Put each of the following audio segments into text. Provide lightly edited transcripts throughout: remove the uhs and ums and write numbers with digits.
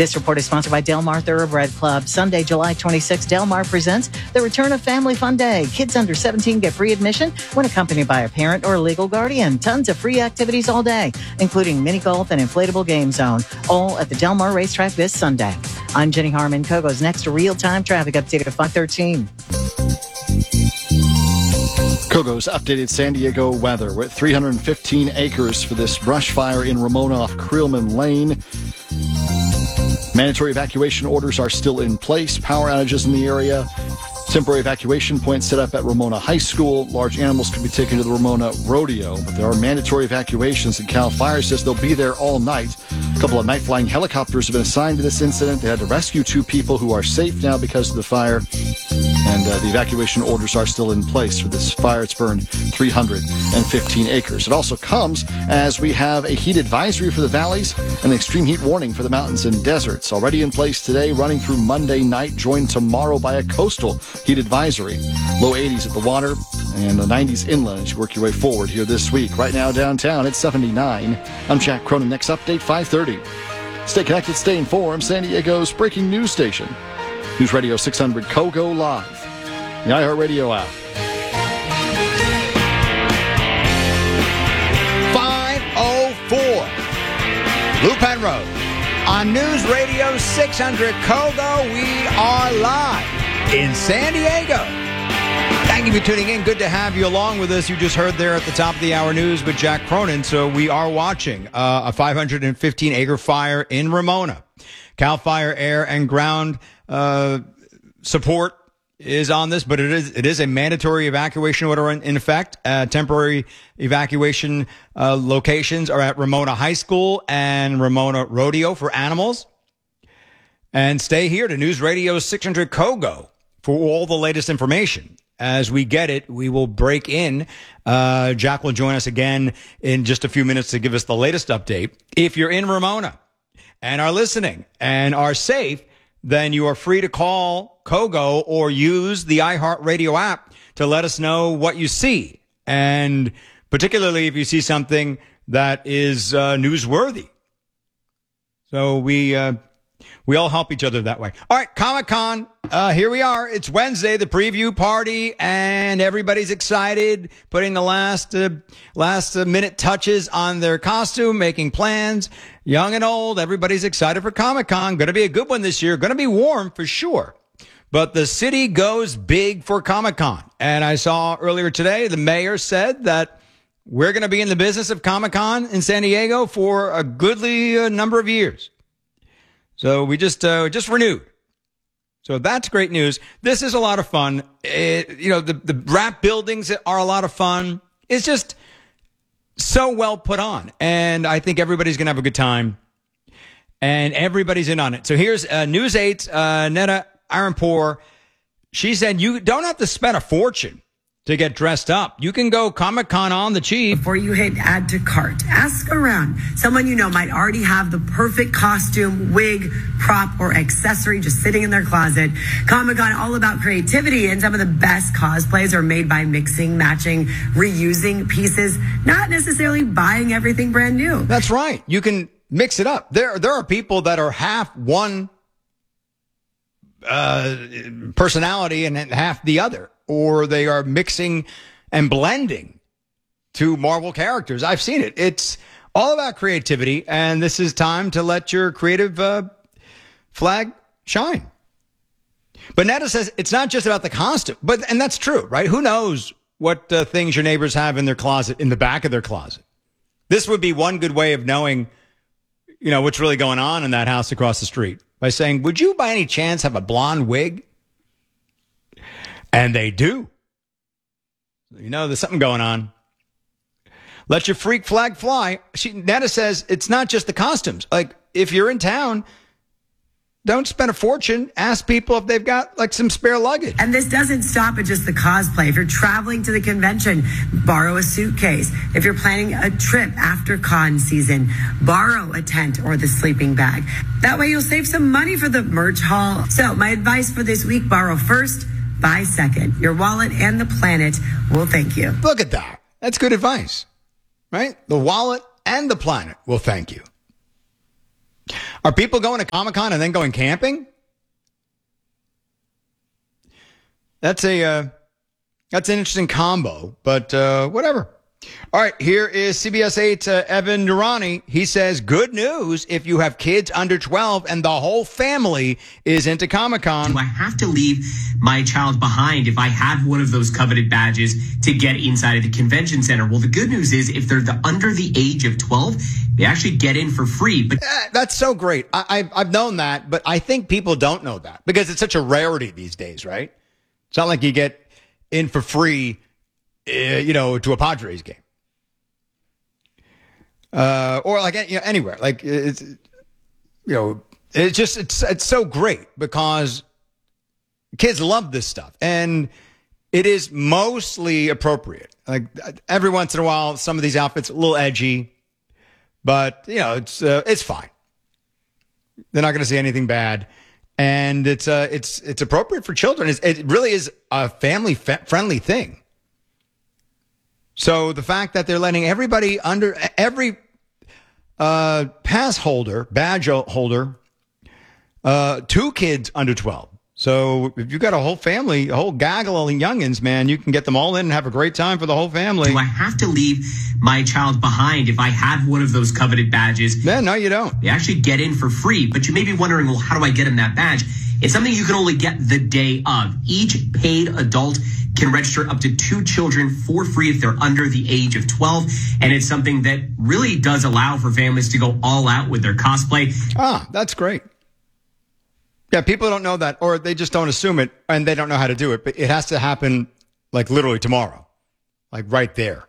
This report is sponsored by Del Mar Thoroughbred Club. Sunday, July 26th, Del Mar presents the return of Family Fun Day. Kids under 17 get free admission when accompanied by a parent or legal guardian. Tons of free activities all day, including mini golf and inflatable game zone, all at the Del Mar Racetrack this Sunday. I'm Jenny Harmon. Kogo's next real-time traffic update at 5:13. Kogo's updated San Diego weather. We're at 315 acres for this brush fire in Ramona off Creelman Lane. Mandatory evacuation orders are still in place. Power outages in the area. Temporary evacuation points set up at Ramona High School. Large animals could be taken to the Ramona Rodeo, but there are mandatory evacuations, and CAL FIRE says they'll be there all night. A couple of night-flying helicopters have been assigned to this incident. They had to rescue 2 people who are safe now because of the fire, and the evacuation orders are still in place for this fire. It's burned 315 acres. It also comes as we have a heat advisory for the valleys and an extreme heat warning for the mountains and deserts. Already in place today, running through Monday night, joined tomorrow by a coastal heat advisory. Low 80s at the water and the 90s inland as you work your way forward here this week. Right now downtown, it's 79. I'm Jack Cronin. Next update, 5:30. Stay connected, stay informed. San Diego's breaking news station. News Radio 600 Kogo Live. The iHeartRadio app. 504 Blue Pen Road. On News Radio 600 Kogo, we are live in San Diego. Thank you for tuning in. Good to have you along with us. You just heard there at the top of the hour news with Jack Cronin. So we are watching a 515-acre fire in Ramona. CAL FIRE air and ground support is on this, but it is a mandatory evacuation order in effect. Temporary evacuation locations are at Ramona High School and Ramona Rodeo for animals. And stay here to News Radio 600 Kogo for all the latest information. As we get it, we will break in. Jack will join us again in just a few minutes to give us the latest update. If you're in Ramona and are listening and are safe, then you are free to call Kogo or use the iHeartRadio app to let us know what you see. And particularly if you see something that is newsworthy. So we all help each other that way. All right, Comic-Con, here we are. It's Wednesday, the preview party, and everybody's excited, putting the last minute touches on their costume, making plans. Young and old, everybody's excited for Comic-Con. Going to be a good one this year. Going to be warm for sure. But the city goes big for Comic-Con. And I saw earlier today, the mayor said that we're going to be in the business of Comic-Con in San Diego for a goodly number of years. So we just renewed. So that's great news. This is a lot of fun. The wrap buildings are a lot of fun. It's just so well put on. And I think everybody's going to have a good time. And everybody's in on it. So here's News 8's Netta Ironpour. She said you don't have to spend a fortune to get dressed up. You can go Comic-Con on the cheap. Before you hit add to cart, ask around. Someone you know might already have the perfect costume, wig, prop, or accessory just sitting in their closet. Comic-Con, all about creativity, and some of the best cosplays are made by mixing, matching, reusing pieces, not necessarily buying everything brand new. That's right. You can mix it up. There are people that are half one personality and half the other. Or they are mixing and blending to Marvel characters. I've seen it. It's all about creativity, and this is time to let your creative flag shine. But Netta says it's not just about the costume, and that's true, right? Who knows what things your neighbors have in their closet, in the back of their closet? This would be one good way of knowing, what's really going on in that house across the street by saying, "Would you by any chance have a blonde wig?" And they do. There's something going on. Let your freak flag fly. Netta says it's not just the costumes. Like, if you're in town, don't spend a fortune. Ask people if they've got, some spare luggage. And this doesn't stop at just the cosplay. If you're traveling to the convention, borrow a suitcase. If you're planning a trip after con season, borrow a tent or the sleeping bag. That way you'll save some money for the merch haul. So my advice for this week, borrow first, buy second. Your wallet and the planet will thank you. Look at that. That's good advice, right? The wallet and the planet will thank you. Are people going to Comic-Con and then going camping? That's an interesting combo, but whatever. All right, here is CBS 8 Evan Durrani. He says, good news if you have kids under 12 and the whole family is into Comic-Con. Do I have to leave my child behind if I have one of those coveted badges to get inside of the convention center? Well, the good news is if they're under the age of 12, they actually get in for free. But that's so great. I've known that, but I think people don't know that because it's such a rarity these days, right? It's not like you get in for free, to a Padres game. Or like, anywhere. Like it's so great because kids love this stuff and it is mostly appropriate. Like every once in a while, some of these outfits a little edgy, but it's fine. They're not going to see anything bad. And it's appropriate for children. It really is a family friendly thing. So the fact that they're letting everybody every pass holder, badge holder, 2 kids under 12. So if you've got a whole family, a whole gaggle of youngins, man, you can get them all in and have a great time for the whole family. Do I have to leave my child behind if I have one of those coveted badges? No, you don't. They actually get in for free, but you may be wondering, well, how do I get them that badge? It's something you can only get the day of. Each paid adult can register up to 2 children for free if they're under the age of 12. And it's something that really does allow for families to go all out with their cosplay. Ah, that's great. Yeah, people don't know that, or they just don't assume it, and they don't know how to do it. But it has to happen, like, literally tomorrow. Like, right there.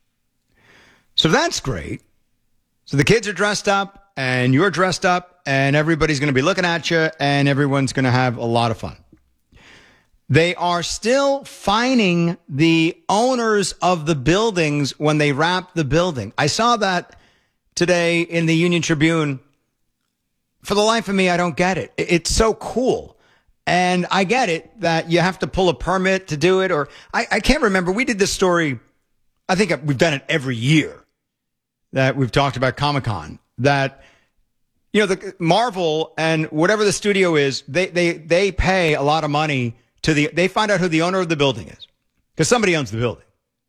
So that's great. So the kids are dressed up, and you're dressed up, and everybody's going to be looking at you, and everyone's going to have a lot of fun. They are still fining the owners of the buildings when they wrap the building. I saw that today in the Union Tribune. For the life of me, I don't get it. It's so cool. And I get it that you have to pull a permit to do it. Or I can't remember. We did this story. I think we've done it every year that we've talked about Comic-Con. That, the Marvel and whatever the studio is, they pay a lot of money they find out who the owner of the building is. Because somebody owns the building.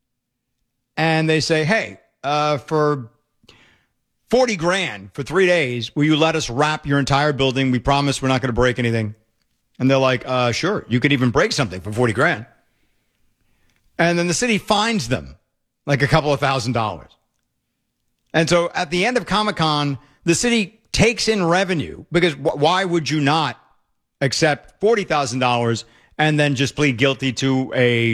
And they say, hey, for $40,000 for 3 days, will you let us wrap your entire building? We promise we're not going to break anything. And they're like, sure, you could even break something for $40,000. And then the city fines them like a couple of $1,000s. And so at the end of Comic-Con, the city takes in revenue because why would you not accept $40,000 and then just plead guilty to a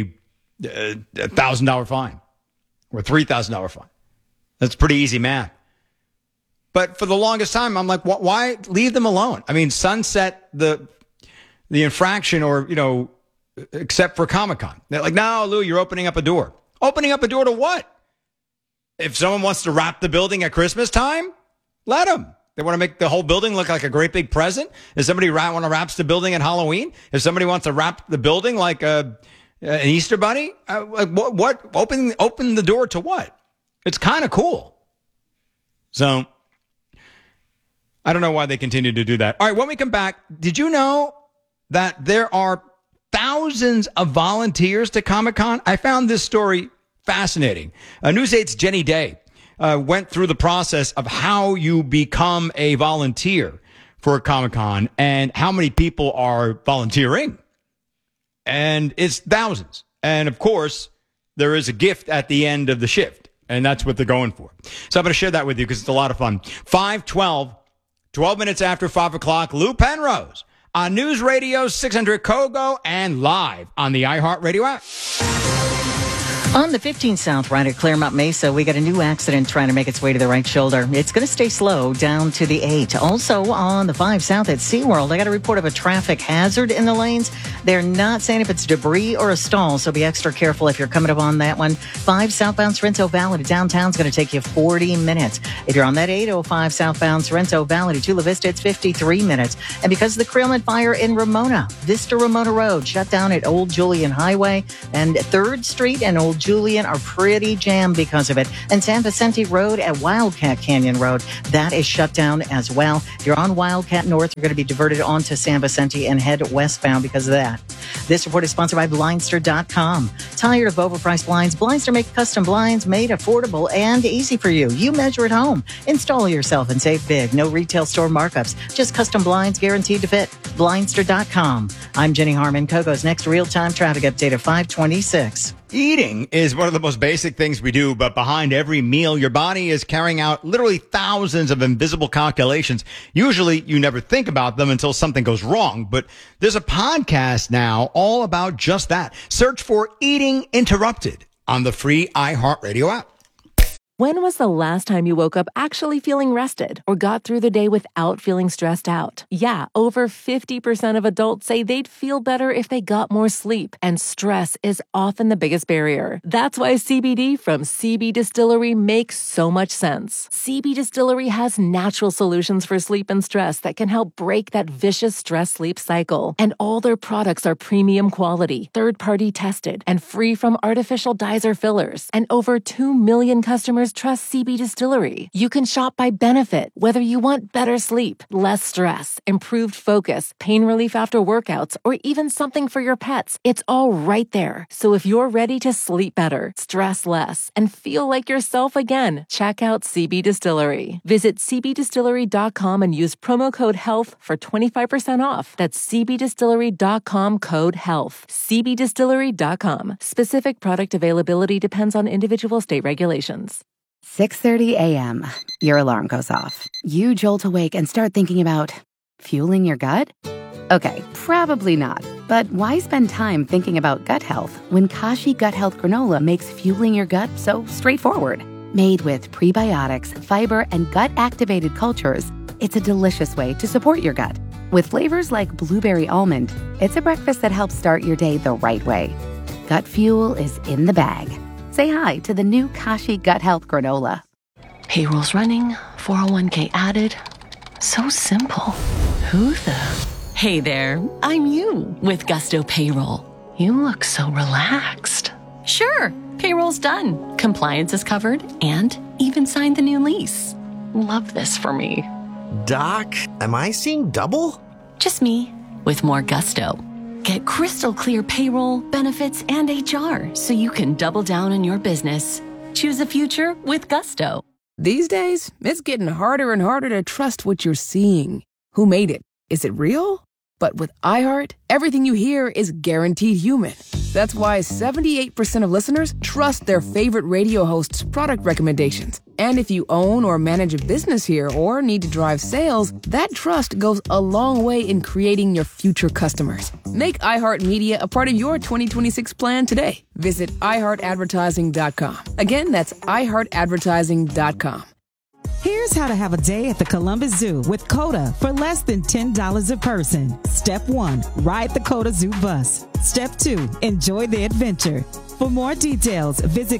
$1,000 fine or $3,000 fine? That's pretty easy math. But for the longest time, I'm like, why leave them alone? I mean, sunset the infraction or, except for Comic-Con. They're like, no, Lou, you're opening up a door. Opening up a door to what? If someone wants to wrap the building at Christmas time, let them. They want to make the whole building look like a great big present. If somebody want to wrap the building at Halloween, if somebody wants to wrap the building like an Easter bunny, what? Open the door to what? It's kind of cool. So I don't know why they continue to do that. All right, when we come back, did you know that there are thousands of volunteers to Comic-Con? I found this story fascinating. News 8's Jenny Day went through the process of how you become a volunteer for Comic-Con and how many people are volunteering. And it's thousands. And, of course, there is a gift at the end of the shift, and that's what they're going for. So I'm going to share that with you because it's a lot of fun. 5:12. 12 minutes after 5 o'clock, Lou Penrose on News Radio 600 Kogo and live on the iHeartRadio app. On the 15 South right at Claremont Mesa, we got a new accident trying to make its way to the right shoulder. It's going to stay slow down to the 8. Also on the 5 South at SeaWorld, I got a report of a traffic hazard in the lanes. They're not saying if it's debris or a stall, so be extra careful if you're coming up on that one. 5 southbound Sorrento Valley to downtown is going to take you 40 minutes. If you're on that 805 southbound Sorrento Valley to Chula Vista, it's 53 minutes. And because of the Creelman fire in Ramona, Vista Ramona Road shut down at Old Julian Highway and 3rd Street and Old Julian are pretty jammed because of it. And San Vicente Road at Wildcat Canyon Road, that is shut down as well. If you're on Wildcat North, you're going to be diverted onto San Vicente and head westbound because of that. This report is sponsored by Blindster.com. Tired of overpriced blinds? Blindster make custom blinds made affordable and easy for you. You measure at home. Install yourself and save big. No retail store markups. Just custom blinds guaranteed to fit. Blindster.com. I'm Jenny Harmon. Kogo's next real-time traffic update at 526. Eating is one of the most basic things we do, but behind every meal, your body is carrying out literally thousands of invisible calculations. Usually you never think about them until something goes wrong, but there's a podcast now all about just that. Search for Eating Interrupted on the free iHeartRadio app. When was the last time you woke up actually feeling rested or got through the day without feeling stressed out? Yeah, over 50% of adults say they'd feel better if they got more sleep, and stress is often the biggest barrier. That's why CBD from CB Distillery makes so much sense. CB Distillery has natural solutions for sleep and stress that can help break that vicious stress-sleep cycle. And all their products are premium quality, third-party tested, and free from artificial dyes or fillers. And over 2 million customers trust CB Distillery. You can shop by benefit, whether you want better sleep, less stress, improved focus, pain relief after workouts, or even something for your pets. It's all right there. So if you're ready to sleep better, stress less, and feel like yourself again, check out CB Distillery. Visit cbdistillery.com and use promo code HEALTH for 25% off. That's cbdistillery.com code HEALTH. cbdistillery.com. Specific product availability depends on individual state regulations. 6:30 a.m. Your alarm goes off. You jolt awake and start thinking about fueling your gut? Okay, probably not. But why spend time thinking about gut health when Kashi Gut Health Granola makes fueling your gut so straightforward? Made with prebiotics, fiber, and gut-activated cultures, it's a delicious way to support your gut. With flavors like blueberry almond, it's a breakfast that helps start your day the right way. Gut fuel is in the bag. Say hi to the new Kashi Gut Health Granola. Payroll's running, 401k added. So simple. Who the? Hey there, I'm you with Gusto Payroll. You look so relaxed. Sure, payroll's done. Compliance is covered and even signed the new lease. Love this for me. Doc, am I seeing double? Just me with more gusto. Get crystal clear payroll, benefits, and HR so you can double down on your business. Choose a future with Gusto. These days, it's getting harder and harder to trust what you're seeing. Who made it? Is it real? But with iHeart, everything you hear is guaranteed human. That's why 78% of listeners trust their favorite radio hosts' product recommendations. And if you own or manage a business here or need to drive sales, that trust goes a long way in creating your future customers. Make iHeartMedia a part of your 2026 plan today. Visit iHeartAdvertising.com. Again, that's iHeartAdvertising.com. Here's how to have a day at the Columbus Zoo with CODA for less than $10 a person. Step 1, ride the CODA Zoo bus. Step 2, enjoy the adventure. For more details, visit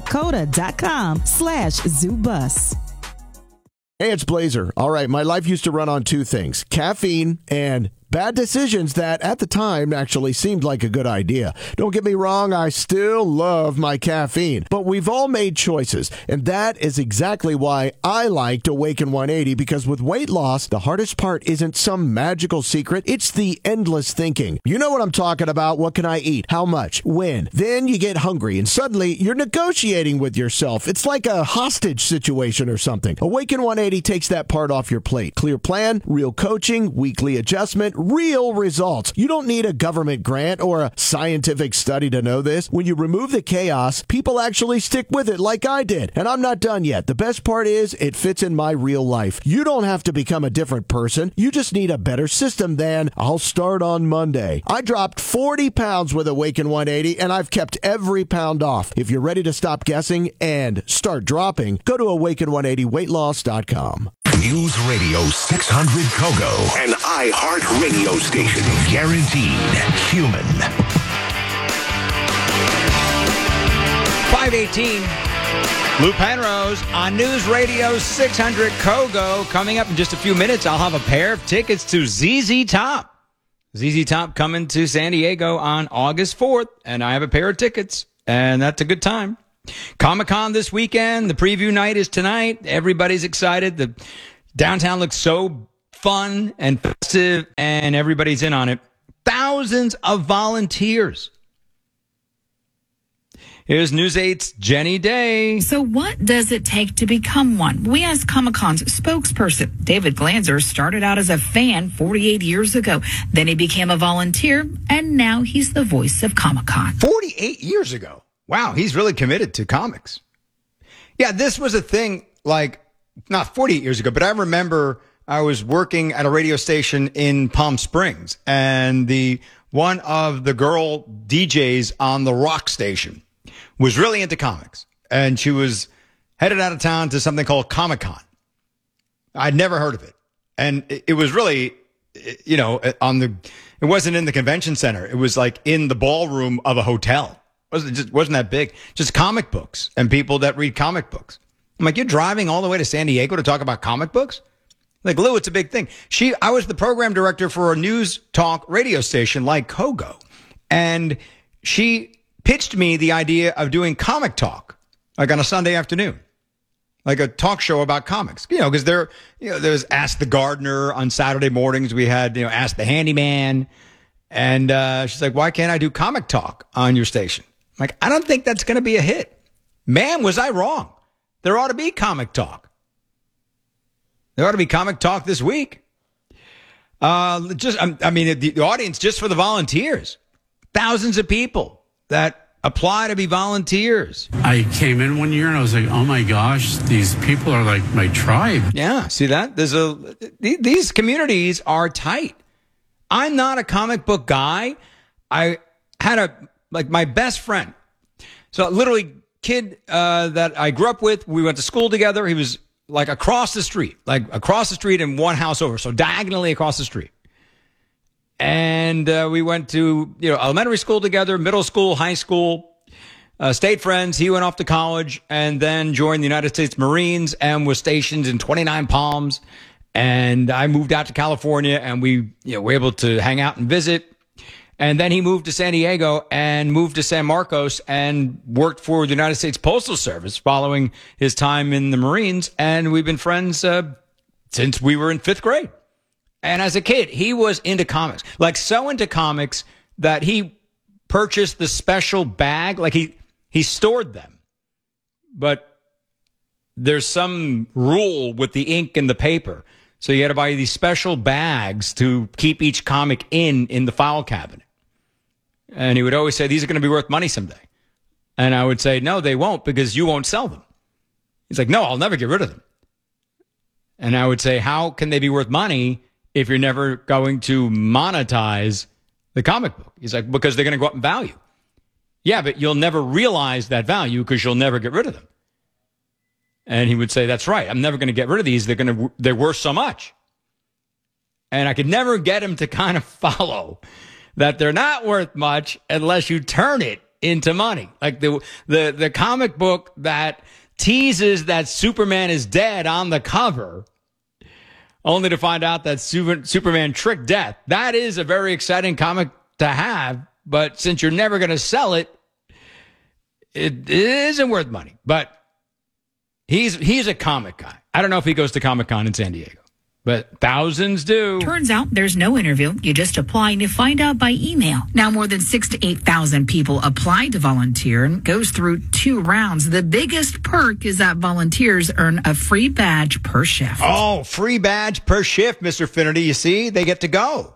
coda.com/zoobus. Hey, it's Blazer. All right, my life used to run on two things, caffeine and bad decisions that at the time actually seemed like a good idea. Don't get me wrong, I still love my caffeine, but we've all made choices, and that is exactly why I liked Awaken 180, because with weight loss, the hardest part isn't some magical secret, it's the endless thinking. You know what I'm talking about. What can I eat? How much? When? Then you get hungry, and suddenly you're negotiating with yourself. It's like a hostage situation or something. Awaken 180 takes that part off your plate. Clear plan, real coaching, weekly adjustment, real results. You don't need a government grant or a scientific study to know this. When you remove the chaos, people actually stick with it like I did. And I'm not done yet. The best part is it fits in my real life. You don't have to become a different person. You just need a better system than I'll start on Monday. I dropped 40 pounds with Awaken 180 and I've kept every pound off. If you're ready to stop guessing and start dropping, go to awaken180weightloss.com. News Radio 600 Kogo, an iHeart radio station. Guaranteed human. 518. Lou Penrose on News Radio 600 Kogo. Coming up in just a few minutes, I'll have a pair of tickets to ZZ Top. ZZ Top coming to San Diego on August 4th, and I have a pair of tickets, and that's a good time. Comic-Con this weekend. The preview night is tonight. Everybody's excited. The downtown looks so fun and festive, and everybody's in on it. Thousands of volunteers. Here's News 8's Jenny Day. So what does it take to become one? We asked Comic-Con's spokesperson. David Glanzer started out as a fan 48 years ago. Then he became a volunteer, and now he's the voice of Comic-Con. 48 years ago. Wow, he's really committed to comics. Yeah, this was a thing like not 48 years ago, but I remember I was working at a radio station in Palm Springs, and one of the girl DJs on the rock station was really into comics, and she was headed out of town to something called Comic-Con. I'd never heard of it. And it was really, it wasn't in the convention center. It was like in the ballroom of a hotel. It wasn't that big. Just comic books and people that read comic books. I'm like, you're driving all the way to San Diego to talk about comic books? Like, Lou, it's a big thing. I was the program director for a news talk radio station like Kogo. And she pitched me the idea of doing comic talk, like on a Sunday afternoon, like a talk show about comics, because there's Ask the Gardener on Saturday mornings. We had, Ask the Handyman. And she's like, why can't I do comic talk on your station? I'm like, I don't think that's going to be a hit. Man, was I wrong. There ought to be comic talk. There ought to be comic talk this week. The audience just for the volunteers, thousands of people that apply to be volunteers. I came in one year and I was like, oh my gosh, these people are like my tribe. Yeah, see that? These communities are tight. I'm not a comic book guy. I had my best friend. So literally kid that I grew up with, we went to school together. He was like across the street and one house over. So diagonally across the street. And we went to elementary school together, middle school, high school, stayed friends. He went off to college and then joined the United States Marines and was stationed in 29 Palms. And I moved out to California, and we were able to hang out and visit. And then he moved to San Diego and moved to San Marcos and worked for the United States Postal Service following his time in the Marines. And we've been friends since we were in 5th grade. And as a kid, he was into comics, like so into comics that he purchased the special bag. Like he stored them. But there's some rule with the ink and the paper. So you had to buy these special bags to keep each comic in the file cabinet. And he would always say, these are going to be worth money someday. And I would say, no, they won't, because you won't sell them. He's like, no, I'll never get rid of them. And I would say, how can they be worth money if you're never going to monetize the comic book? He's like, because they're going to go up in value. Yeah, but you'll never realize that value because you'll never get rid of them. And he would say, that's right. I'm never going to get rid of these. They're worth so much. And I could never get him to kind of follow that they're not worth much unless you turn it into money. Like the comic book that teases that Superman is dead on the cover, only to find out that Superman tricked death. That is a very exciting comic to have, but since you're never going to sell it, it isn't worth money. But he's a comic guy. I don't know if he goes to Comic-Con in San Diego, but thousands do. Turns out there's no interview. You just apply and you find out by email. Now more than 6,000 to 8,000 people apply to volunteer and goes through 2 rounds. The biggest perk is that volunteers earn a free badge per shift. Oh, free badge per shift, Mr. Finnerty. You see, they get to go.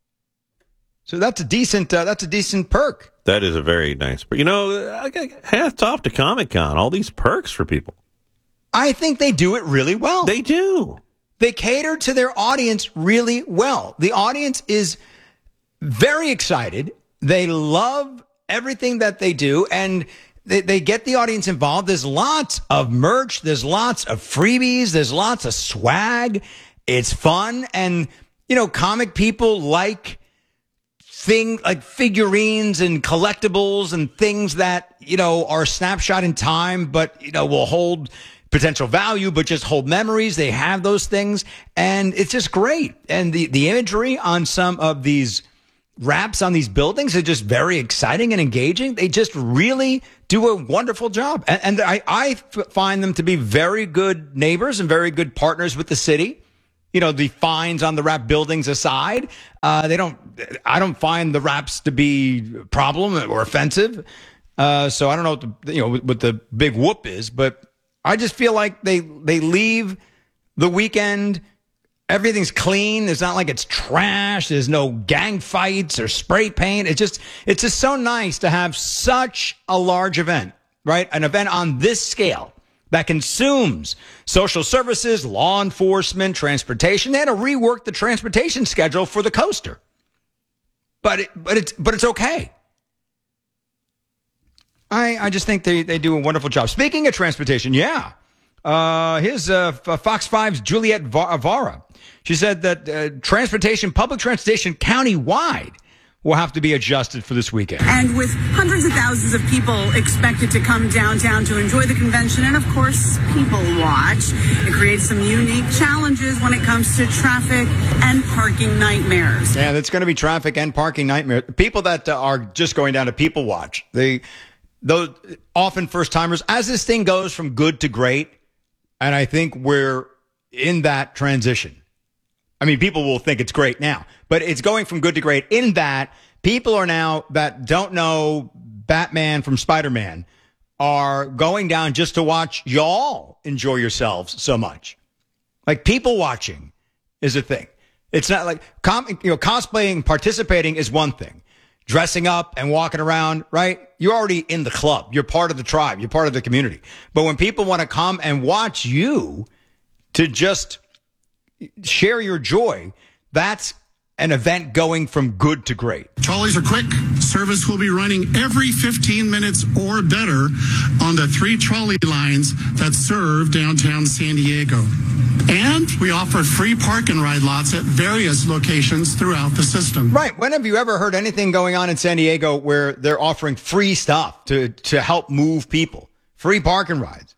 So that's a decent perk. That is a very nice perk. Hats off to Comic-Con. All these perks for people. I think they do it really well. They do. They cater to their audience really well. The audience is very excited. They love everything that they do, and they get the audience involved. There's lots of merch. There's lots of freebies. There's lots of swag. It's fun. And, comic people like things like figurines and collectibles and things that, are a snapshot in time, but, will hold potential value, but just hold memories. They have those things, and it's just great. And the imagery on some of these wraps on these buildings are just very exciting and engaging. They just really do a wonderful job. And I find them to be very good neighbors and very good partners with the city. You know, the fines on the wrap buildings aside, I don't find the wraps to be a problem or offensive. So I don't know what the big whoop is, but I just feel like they leave the weekend. Everything's clean. It's not like it's trash. There's no gang fights or spray paint. It's just so nice to have such a large event, right? An event on this scale that consumes social services, law enforcement, transportation. They had to rework the transportation schedule for the coaster. But it's okay. I just think they do a wonderful job. Speaking of transportation, here's Fox 5's Juliet Vara. She said that public transportation countywide will have to be adjusted for this weekend. And with hundreds of thousands of people expected to come downtown to enjoy the convention and, of course, people watch, it creates some unique challenges when it comes to traffic and parking nightmares. Yeah, that's going to be traffic and parking nightmares. People that are just going down to people watch, those often first-timers, as this thing goes from good to great, and I think we're in that transition. I mean, people will think it's great now, but it's going from good to great in that people are now that don't know Batman from Spider-Man are going down just to watch y'all enjoy yourselves so much. Like people watching is a thing. It's not like, cosplaying, participating is one thing. Dressing up and walking around, right? You're already in the club. You're part of the tribe. You're part of the community. But when people want to come and watch you to just share your joy, that's an event going from good to great. Trolleys are quick. Service will be running every 15 minutes or better on the 3 trolley lines that serve downtown San Diego. And we offer free park and ride lots at various locations throughout the system. Right. When have you ever heard anything going on in San Diego where they're offering free stuff to help move people? Free park and rides.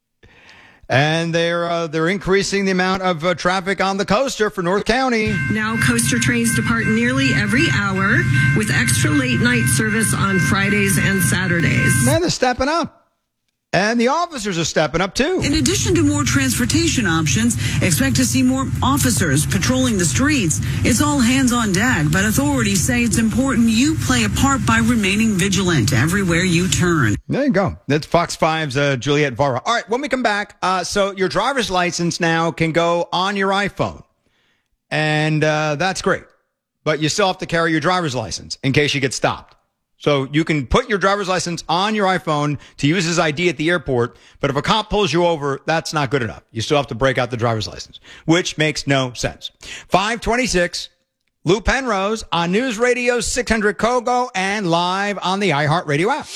And they're increasing the amount of traffic on the coaster for North County. Now coaster trains depart nearly every hour with extra late night service on Fridays and Saturdays. Man, they're stepping up. And the officers are stepping up, too. In addition to more transportation options, expect to see more officers patrolling the streets. It's all hands on deck, but authorities say it's important you play a part by remaining vigilant everywhere you turn. There you go. That's Fox 5's Juliet Vara. All right, when we come back, so your driver's license now can go on your iPhone. And that's great. But you still have to carry your driver's license in case you get stopped. So you can put your driver's license on your iPhone to use as ID at the airport, but if a cop pulls you over, that's not good enough. You still have to break out the driver's license, which makes no sense. 526, Lou Penrose on News Radio 600 Kogo and live on the iHeartRadio app.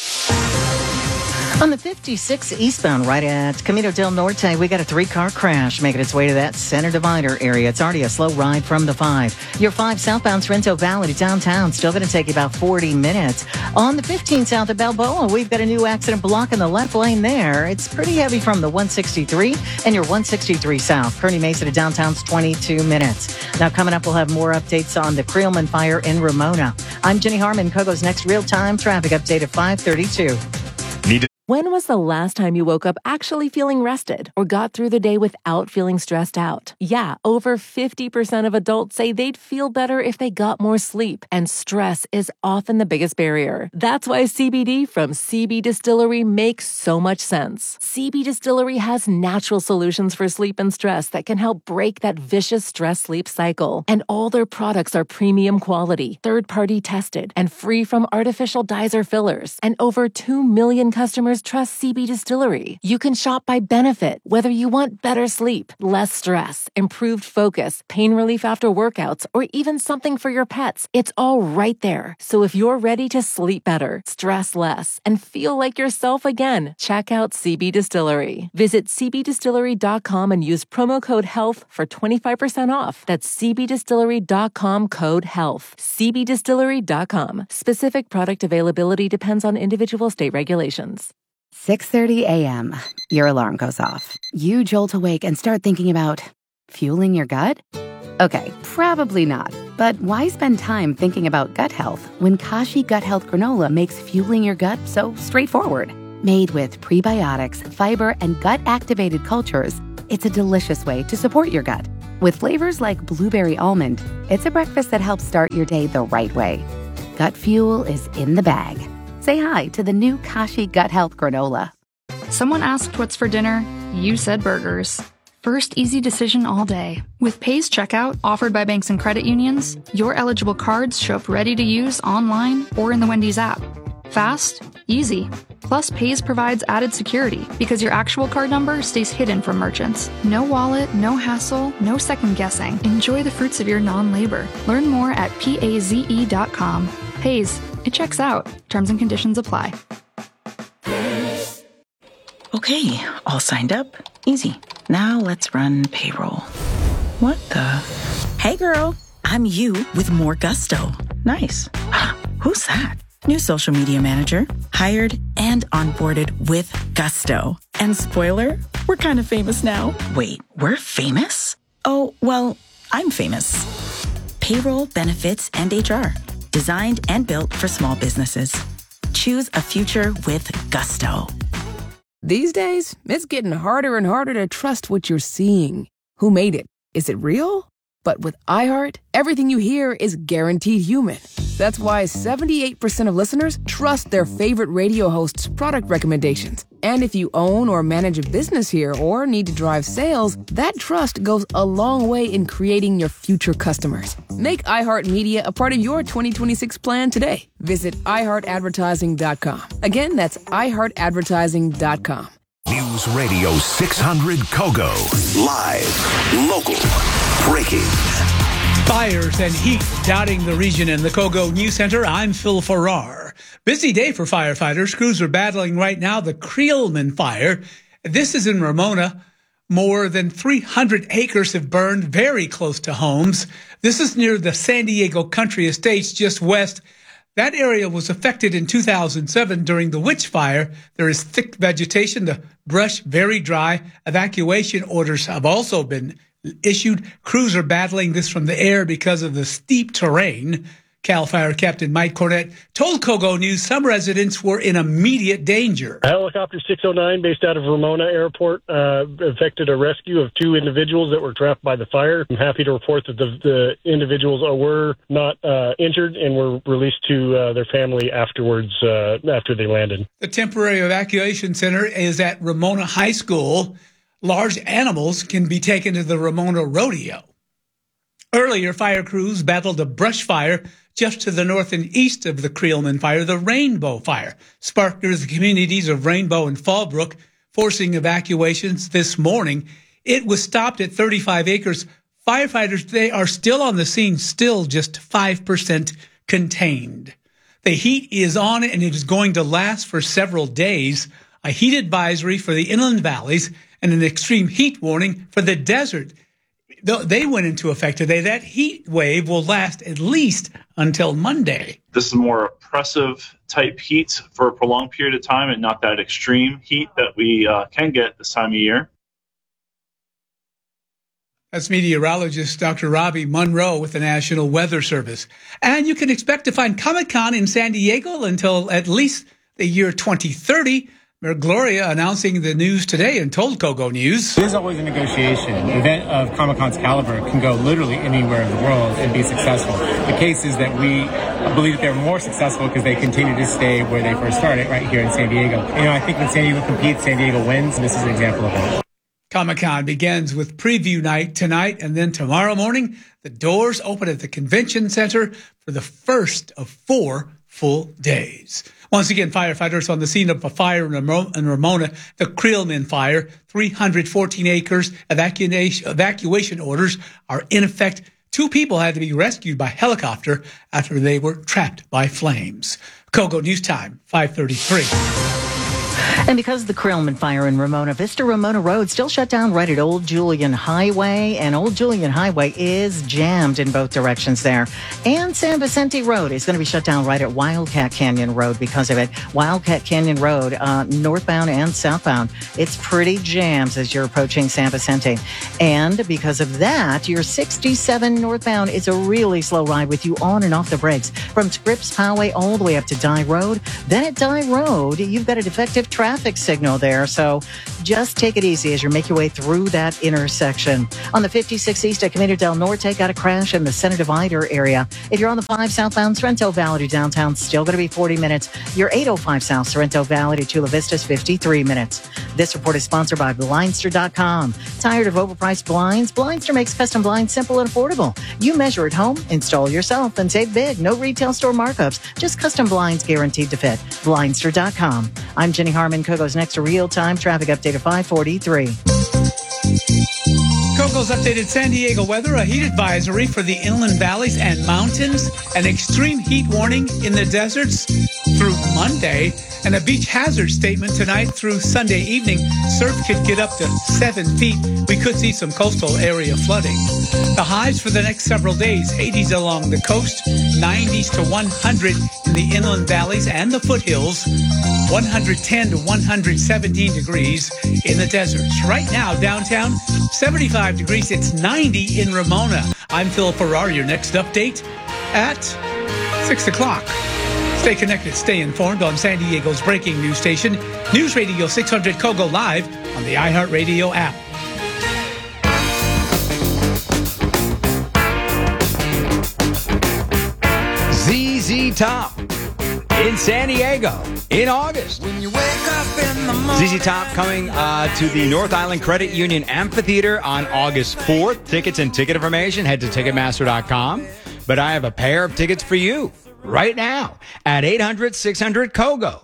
On the 56 eastbound right at Camino del Norte, we got a 3-car crash making its way to that center divider area. It's already a slow ride from the 5. Your 5 southbound Sorrento Valley to downtown, still going to take you about 40 minutes. On the 15 south of Balboa, we've got a new accident blocking the left lane there. It's pretty heavy from the 163 and your 163 south. Kearny Mesa to downtown's 22 minutes. Now coming up, we'll have more updates on the Creelman fire in Ramona. I'm Jenny Harmon, Kogo's next real-time traffic update at 5:32. When was the last time you woke up actually feeling rested or got through the day without feeling stressed out? Yeah, over 50% of adults say they'd feel better if they got more sleep, and stress is often the biggest barrier. That's why CBD from CB Distillery makes so much sense. CB Distillery has natural solutions for sleep and stress that can help break that vicious stress-sleep cycle. And all their products are premium quality, third-party tested, and free from artificial dyes or fillers. And over 2 million customers trust CB Distillery. You can shop by benefit, whether you want better sleep, less stress, improved focus, pain relief after workouts, or even something for your pets. It's all right there. So if you're ready to sleep better, stress less, and feel like yourself again, check out CB Distillery. Visit cbdistillery.com and use promo code HEALTH for 25% off. That's cbdistillery.com code HEALTH. cbdistillery.com. Specific product availability depends on individual state regulations. 6:30 a.m. Your alarm goes off. You jolt awake and start thinking about fueling your gut? Okay, probably not. But why spend time thinking about gut health when Kashi Gut Health Granola makes fueling your gut so straightforward? Made with prebiotics, fiber, and gut-activated cultures, it's a delicious way to support your gut. With flavors like blueberry almond, it's a breakfast that helps start your day the right way. Gut Fuel is in the bag. Say hi to the new Kashi Gut Health Granola. Someone asked what's for dinner. You said burgers. First easy decision all day. With Pays Checkout, offered by banks and credit unions, your eligible cards show up ready to use online or in the Wendy's app. Fast, easy. Plus, Pays provides added security because your actual card number stays hidden from merchants. No wallet, no hassle, no second guessing. Enjoy the fruits of your non-labor. Learn more at PAZE.com. Pays, it checks out. Terms and conditions apply. Okay, all signed up. Easy. Now let's run payroll. What the? Hey girl, I'm you with more gusto. Nice. Who's that? New social media manager, hired and onboarded with gusto. And spoiler, we're kind of famous now. Wait, we're famous? Oh, well, I'm famous. Payroll, benefits, and HR. Designed and built for small businesses. Choose a future with gusto. These days, it's getting harder and harder to trust what you're seeing. Who made it? Is it real? But with iHeart, everything you hear is guaranteed human. That's why 78% of listeners trust their favorite radio host's product recommendations. And if you own or manage a business here or need to drive sales, that trust goes a long way in creating your future customers. Make iHeartMedia a part of your 2026 plan today. Visit iHeartAdvertising.com. Again, that's iHeartAdvertising.com. News Radio 600 Kogo. Live, local, breaking. Fires and heat dotting the region in the Kogo News Center. I'm Phil Farrar. Busy day for firefighters. Crews are battling right now the Creelman fire. This is in Ramona. More than 300 acres have burned very close to homes. This is near the San Diego Country Estates just west. That area was affected in 2007 during the Witch Fire. There is thick vegetation, the brush very dry. Evacuation orders have also been issued. Crews are battling this from the air because of the steep terrain. CAL FIRE Captain Mike Cornett told Kogo News some residents were in immediate danger. Helicopter 609 based out of Ramona Airport effected a rescue of 2 individuals that were trapped by the fire. I'm happy to report that the individuals were not injured and were released to their family afterwards after they landed. The temporary evacuation center is at Ramona High School. Large animals can be taken to the Ramona Rodeo. Earlier, fire crews battled a brush fire just to the north and east of the Creelman fire, the Rainbow Fire, sparked near the communities of Rainbow and Fallbrook, forcing evacuations this morning. It was stopped at 35 acres. Firefighters, they are still on the scene, still just 5% contained. The heat is on and it is going to last for several days. A heat advisory for the inland valleys and an extreme heat warning for the desert. They went into effect today. That heat wave will last at least until Monday. This is more oppressive type heat for a prolonged period of time and not that extreme heat that we can get this time of year. That's meteorologist Dr. Robbie Monroe with the National Weather Service. And you can expect to find Comic-Con in San Diego until at least the year 2030. Mayor Gloria announcing the news today and told Kogo News. There's always a negotiation. An event of Comic-Con's caliber can go literally anywhere in the world and be successful. The case is that we believe that they're more successful because they continue to stay where they first started, right here in San Diego. I think when San Diego competes, San Diego wins, and this is an example of that. Comic-Con begins with preview night tonight, and then tomorrow morning, the doors open at the Convention Center for the first of 4 full days. Once again, firefighters on the scene of a fire in Ramona, the Creelman fire, 314 acres. Evacuation orders are in effect. 2 people had to be rescued by helicopter after they were trapped by flames. Kogo News Time, 5:33. And because of the Creelman fire in Ramona, Vista Ramona Road still shut down right at Old Julian Highway, and Old Julian Highway is jammed in both directions there. And San Vicente Road is going to be shut down right at Wildcat Canyon Road because of it. Wildcat Canyon Road, northbound and southbound, it's pretty jammed as you're approaching San Vicente. And because of that, your 67 northbound is a really slow ride with you on and off the brakes from Scripps Highway all the way up to Dye Road. Then at Dye Road, you've got a defective traffic signal there, so just take it easy as you make your way through that intersection. On the 56 East at Camino del Norte, got a crash in the Center Divider area. If you're on the 5 southbound Sorrento Valley to downtown, still going to be 40 minutes. Your 805 South Sorrento Valley to Chula Vista is 53 minutes. This report is sponsored by Blindster.com. Tired of overpriced blinds? Blindster makes custom blinds simple and affordable. You measure at home, install yourself, and save big. No retail store markups, just custom blinds guaranteed to fit. Blindster.com. I'm Jenny Harmon. Kogo's next real-time traffic update at 5:43. Kogo's updated San Diego weather, a heat advisory for the inland valleys and mountains, an extreme heat warning in the deserts through Monday, and a beach hazard statement tonight through Sunday evening. Surf could get up to 7 feet. We could see some coastal area flooding. The highs for the next several days, 80s along the coast, 90s to 100 in the inland valleys and the foothills, 110 to 117 degrees in the deserts. Right now, downtown, 75 degrees. It's 90 in Ramona. I'm Phil Farrar. Your next update at 6 o'clock. Stay connected, stay informed on San Diego's breaking news station, News Radio 600 Kogo, live on the iHeartRadio app. ZZ Top in San Diego in August. ZZ Top coming to the North Island Credit Union Amphitheater on August 4th. Tickets and ticket information, head to Ticketmaster.com. But I have a pair of tickets for you right now at 800-600-KOGO.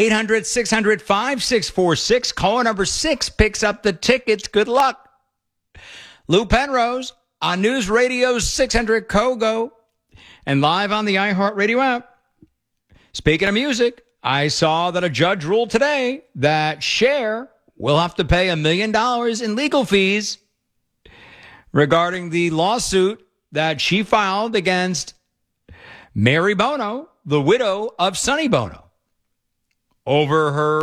800-600-5646. Caller number 6 picks up the tickets. Good luck. Lou Penrose on News Radio 600 Kogo and live on the iHeartRadio app. Speaking of music, I saw that a judge ruled today that Cher will have to pay $1 million in legal fees regarding the lawsuit that she filed against Mary Bono, the widow of Sonny Bono, over her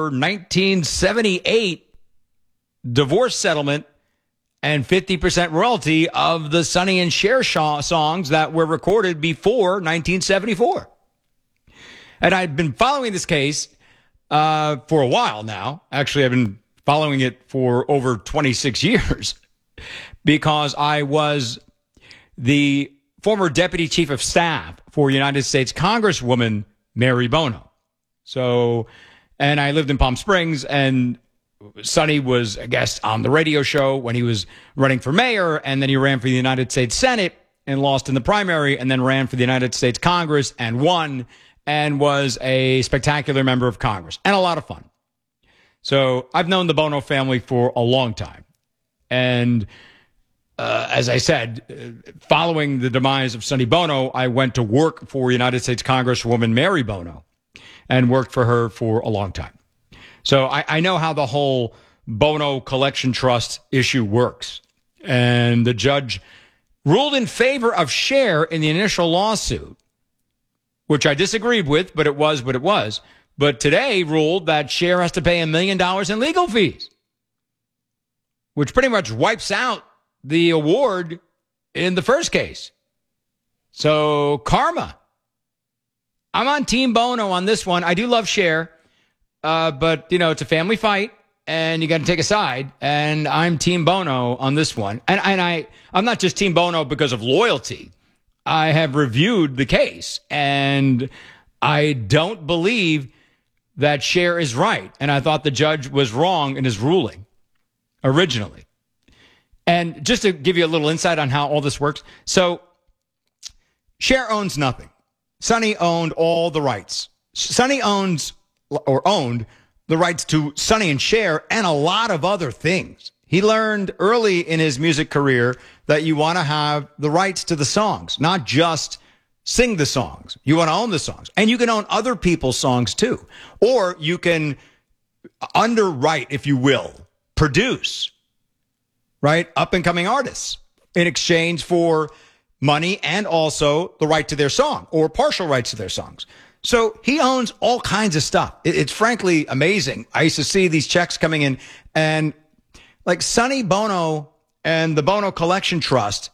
1978 divorce settlement and 50% royalty of the Sonny and Cher songs that were recorded before 1974. And I've been following this case for a while now. Actually, I've been following it for over 26 years because I was the former deputy chief of staff for United States Congresswoman Mary Bono. So, and I lived in Palm Springs, and Sonny was a guest on the radio show when he was running for mayor, and then he ran for the United States Senate and lost in the primary, and then ran for the United States Congress and won, and was a spectacular member of Congress and a lot of fun. So I've known the Bono family for a long time. And as I said, following the demise of Sonny Bono, I went to work for United States Congresswoman Mary Bono and worked for her for a long time. So I know how the whole Bono Collection Trust issue works. And the judge ruled in favor of Cher in the initial lawsuit, which I disagreed with, but it was what it was. But today ruled that Cher has to pay $1 million in legal fees, which pretty much wipes out the award in the first case. So, karma. I'm on Team Bono on this one. I do love Cher, but, you know, it's a family fight, and you got to take a side, and I'm Team Bono on this one. And I'm not just Team Bono because of loyalty. I have reviewed the case, and I don't believe that Cher is right, and I thought the judge was wrong in his ruling originally. And just to give you a little insight on how all this works. So Cher owns nothing. Sonny owned all the rights. Sonny owned the rights to Sonny and Cher and a lot of other things. He learned early in his music career that you want to have the rights to the songs, not just sing the songs. You want to own the songs. And you can own other people's songs too. Or you can underwrite, if you will, produce, right, up-and-coming artists in exchange for money and also the right to their song or partial rights to their songs. So he owns all kinds of stuff. It's frankly amazing. I used to see these checks coming in, and like Sonny Bono and the Bono Collection Trust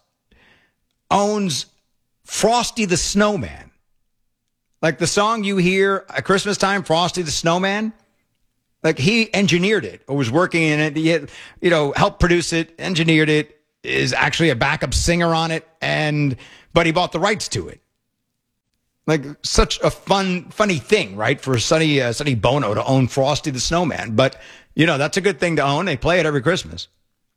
owns Frosty the Snowman. Like the song you hear at Christmas time, Frosty the Snowman, Like, he engineered it or was working in it. He had, helped produce it, engineered it, is actually a backup singer on it, but he bought the rights to it. Like, such a funny thing, right? For Sonny Bono to own Frosty the Snowman. But, that's a good thing to own. They play it every Christmas.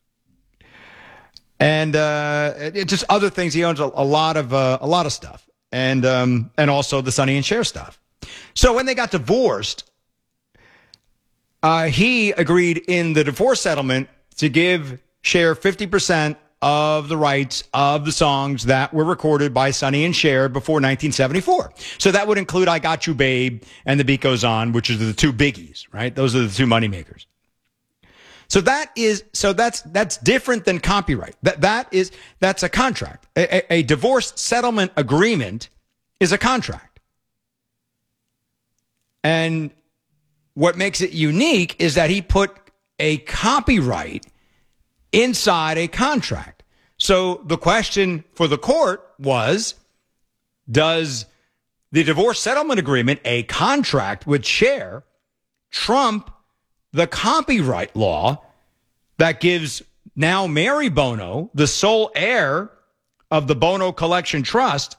And just other things. He owns a lot of stuff. And also the Sonny and Cher stuff. So when they got divorced, he agreed in the divorce settlement to give Cher 50% of the rights of the songs that were recorded by Sonny and Cher before 1974. So that would include I Got You, Babe, and The Beat Goes On, which are the two biggies, right? Those are the two moneymakers. So that's different than copyright. That's a contract. A divorce settlement agreement is a contract. And what makes it unique is that he put a copyright inside a contract. So the question for the court was, does the divorce settlement agreement, a contract with Cher, trump the copyright law that gives now Mary Bono, the sole heir of the Bono Collection Trust?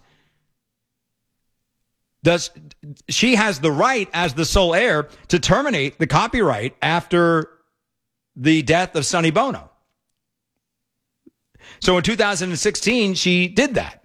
She has the right as the sole heir to terminate the copyright after the death of Sonny Bono. So in 2016, she did that.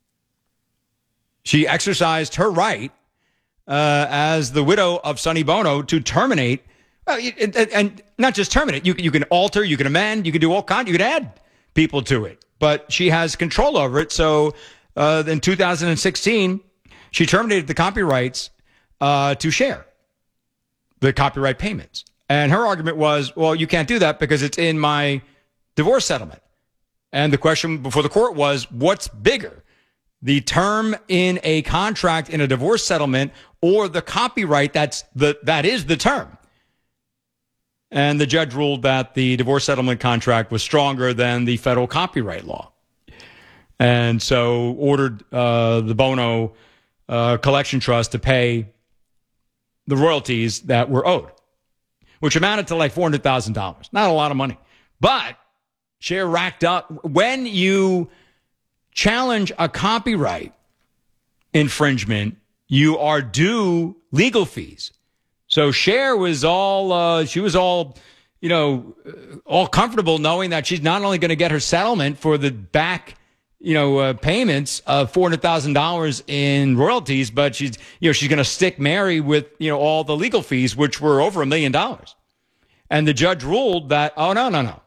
She exercised her right as the widow of Sonny Bono to terminate, and not just terminate. You can alter, you can amend, you can do all kinds, you can add people to it. But she has control over it. So in 2016, she terminated the copyrights to Cher, the copyright payments. And her argument was, well, you can't do that because it's in my divorce settlement. And the question before the court was, what's bigger, the term in a contract in a divorce settlement or the copyright that is the term? And the judge ruled that the divorce settlement contract was stronger than the federal copyright law. And so ordered the Bono Collection Trust to pay the royalties that were owed, which amounted to like $400,000. Not a lot of money. But Cher racked up. When you challenge a copyright infringement, you are due legal fees. So Cher was all comfortable knowing that she's not only going to get her settlement for the back, payments of $400,000 in royalties, but she's going to stick Mary with, all the legal fees, which were over $1 million. And the judge ruled that, oh, no.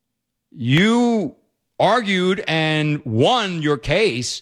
You argued and won your case,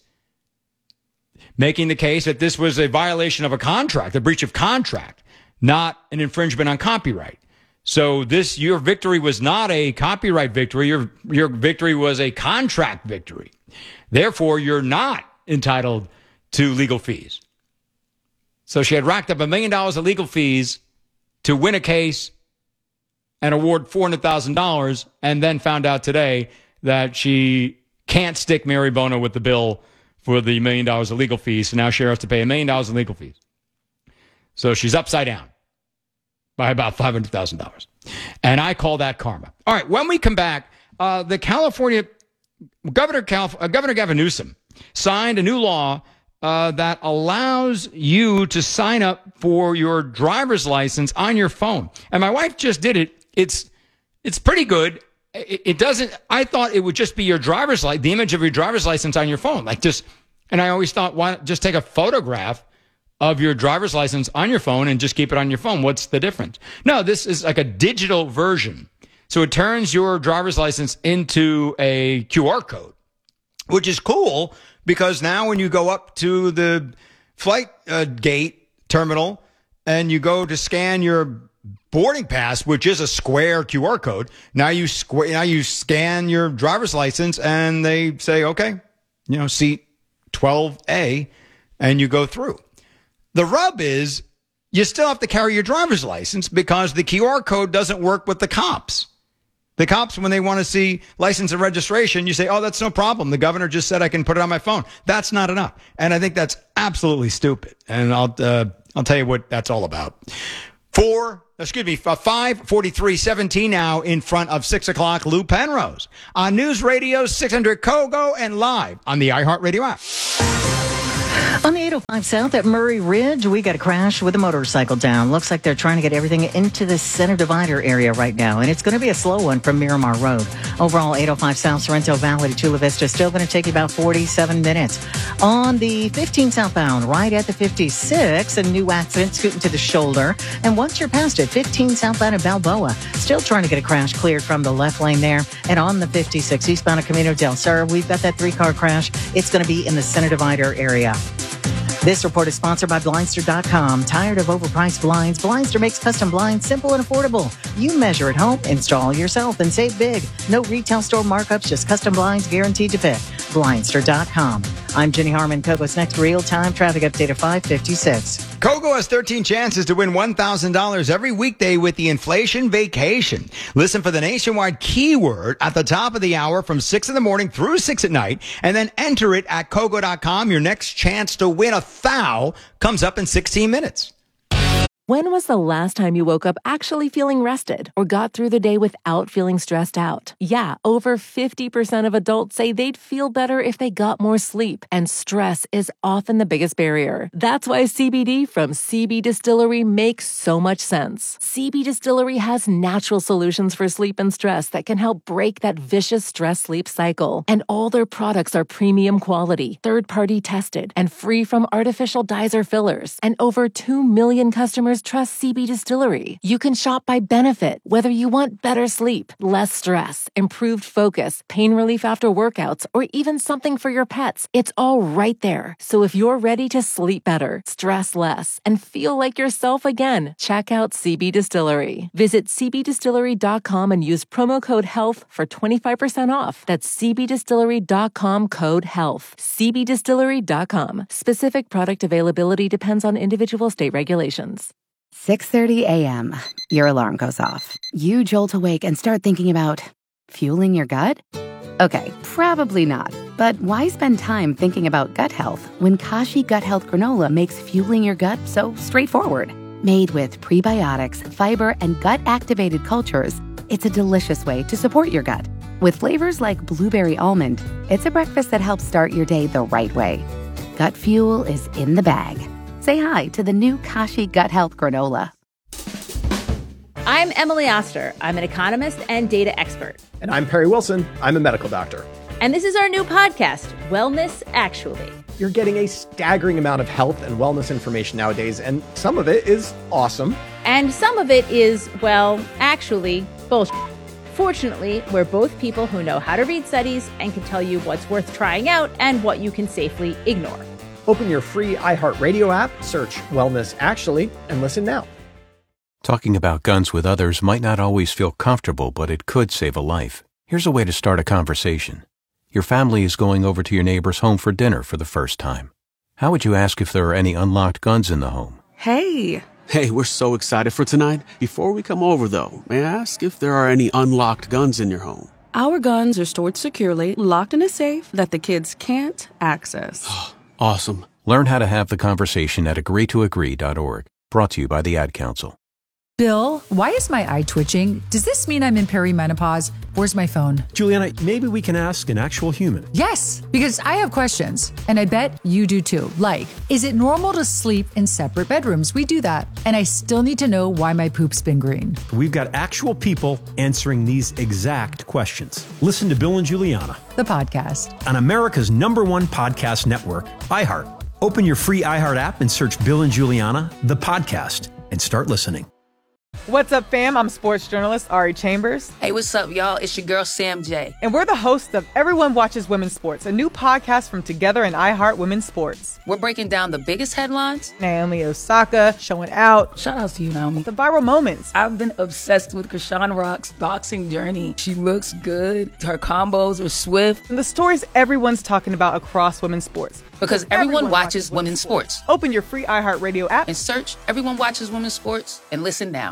making the case that this was a violation of a contract, a breach of contract, not an infringement on copyright. So your victory was not a copyright victory. Your victory was a contract victory. Therefore, you're not entitled to legal fees. So she had racked up $1 million of legal fees to win a case and award $400,000, and then found out today that she can't stick Mary Bono with the bill for the $1 million of legal fees. So now Cher has to pay $1 million in legal fees. So she's upside down by about $500,000. And I call that karma. All right, when we come back, the California Governor Gavin Newsom signed a new law that allows you to sign up for your driver's license on your phone. And my wife just did it. It's pretty good. It doesn't. I thought it would just be your driver's license, the image of your driver's license on your phone, And I always thought, why not just take a photograph of your driver's license on your phone and just keep it on your phone? What's the difference? No, this is like a digital version. So it turns your driver's license into a QR code, which is cool because now when you go up to the flight gate terminal and you go to scan your boarding pass, which is a square QR code, now you scan your driver's license and they say, okay, seat 12A, and you go through. The rub is you still have to carry your driver's license because the QR code doesn't work with the cops. The cops, when they want to see license and registration, you say, oh, that's no problem. The governor just said I can put it on my phone. That's not enough. And I think that's absolutely stupid. And I'll tell you what that's all about. 5:43:17 now in front of 6 o'clock. Lou Penrose on News Radio 600 Kogo and live on the iHeartRadio app. On the 805 South at Murray Ridge, we got a crash with a motorcycle down. Looks like they're trying to get everything into the center divider area right now, and it's going to be a slow one from Miramar Road. Overall, 805 South, Sorrento Valley to Chula Vista, still going to take you about 47 minutes. On the 15 southbound, right at the 56, a new accident scooting to the shoulder. And once you're past it, 15 southbound at Balboa, still trying to get a crash cleared from the left lane there. And on the 56 eastbound at Camino del Sur, we've got that 3-car crash. It's going to be in the center divider area. This report is sponsored by Blindster.com. Tired of overpriced blinds? Blindster makes custom blinds simple and affordable. You measure at home, install yourself, and save big. No retail store markups, just custom blinds guaranteed to fit. Blindster.com. I'm Jenny Harmon. Kogo's next real-time traffic update at 5:56. Kogo has 13 chances to win $1,000 every weekday with the Inflation Vacation. Listen for the nationwide keyword at the top of the hour from 6 in the morning through 6 at night, and then enter it at Kogo.com. Your next chance to win $1,000 comes up in 16 minutes. When was the last time you woke up actually feeling rested or got through the day without feeling stressed out? Yeah, over 50% of adults say they'd feel better if they got more sleep, and stress is often the biggest barrier. That's why CBD from CB Distillery makes so much sense. CB Distillery has natural solutions for sleep and stress that can help break that vicious stress-sleep cycle. And all their products are premium quality, third-party tested, and free from artificial dyes or fillers. And over 2 million customers trust CB Distillery. You can shop by benefit, whether you want better sleep, less stress, improved focus, pain relief after workouts, or even something for your pets. It's all right there. So if you're ready to sleep better, stress less, and feel like yourself again, check out CB Distillery. Visit cbdistillery.com and use promo code HEALTH for 25% off. That's cbdistillery.com code HEALTH. cbdistillery.com. Specific product availability depends on individual state regulations. 6:30 a.m. Your alarm goes off. You jolt awake and start thinking about fueling your gut? Okay, probably not. But why spend time thinking about gut health when Kashi Gut Health Granola makes fueling your gut so straightforward? Made with prebiotics, fiber, and gut-activated cultures, it's a delicious way to support your gut. With flavors like blueberry almond, it's a breakfast that helps start your day the right way. Gut fuel is in the bag. Say hi to the new Kashi Gut Health Granola. I'm Emily Oster. I'm an economist and data expert. And I'm Perry Wilson. I'm a medical doctor. And this is our new podcast, Wellness Actually. You're getting a staggering amount of health and wellness information nowadays, and some of it is awesome. And some of it is, well, actually, bullshit. Fortunately, we're both people who know how to read studies and can tell you what's worth trying out and what you can safely ignore. Open your free iHeartRadio app, search Wellness Actually, and listen now. Talking about guns with others might not always feel comfortable, but it could save a life. Here's a way to start a conversation. Your family is going over to your neighbor's home for dinner for the first time. How would you ask if there are any unlocked guns in the home? Hey, we're so excited for tonight. Before we come over, though, may I ask if there are any unlocked guns in your home? Our guns are stored securely, locked in a safe that the kids can't access. Awesome. Learn how to have the conversation at agreetoagree.org. Brought to you by the Ad Council. Bill, why is my eye twitching? Does this mean I'm in perimenopause? Where's my phone? Juliana, maybe we can ask an actual human. Yes, because I have questions, and I bet you do too. Like, is it normal to sleep in separate bedrooms? We do that. And I still need to know why my poop's been green. We've got actual people answering these exact questions. Listen to Bill and Juliana, the podcast, on America's #1 podcast network, iHeart. Open your free iHeart app and search Bill and Juliana, the podcast, and start listening. What's up, fam? I'm sports journalist Ari Chambers. Hey, what's up, y'all? It's your girl, Sam J. And we're the hosts of Everyone Watches Women's Sports, a new podcast from Together and iHeart Women's Sports. We're breaking down the biggest headlines. Naomi Osaka showing out. Shout out to you, Naomi. The viral moments. I've been obsessed with Krishan Rock's boxing journey. She looks good. Her combos are swift. And the stories everyone's talking about across women's sports. Because everyone watches women's sports. Open your free iHeartRadio app and search Everyone Watches Women's Sports and listen now.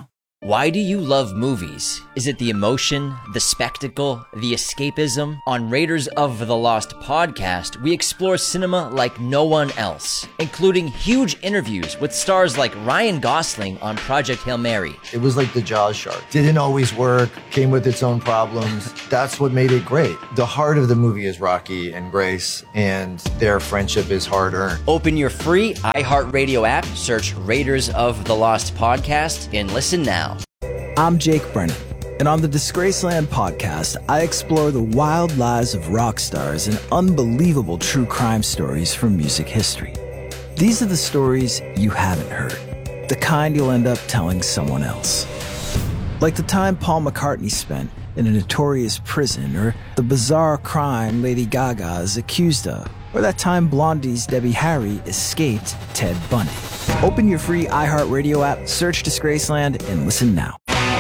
Why do you love movies? Is it the emotion, the spectacle, the escapism? On Raiders of the Lost podcast, we explore cinema like no one else, including huge interviews with stars like Ryan Gosling on Project Hail Mary. It was like the Jaws shark. Didn't always work, came with its own problems. That's what made it great. The heart of the movie is Rocky and Grace, and their friendship is hard-earned. Open your free iHeartRadio app, search Raiders of the Lost podcast, and listen now. I'm Jake Brennan, and on the Disgraceland podcast, I explore the wild lives of rock stars and unbelievable true crime stories from music history. These are the stories you haven't heard, the kind you'll end up telling someone else. Like the time Paul McCartney spent in a notorious prison, or the bizarre crime Lady Gaga is accused of, or that time Blondie's Debbie Harry escaped Ted Bundy. Open your free iHeartRadio app, search Disgraceland, and listen now.